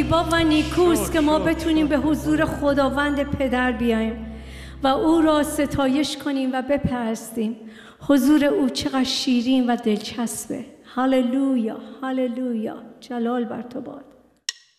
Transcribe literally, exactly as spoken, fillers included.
زیبا و نیکوست که ما بتونیم به حضور خداوند پدر بیاییم و او را ستایش کنیم و بپرستیم. حضور او چقدر شیرین و دلچسبه. هاللویا، هاللویا، جلال بر تو باد.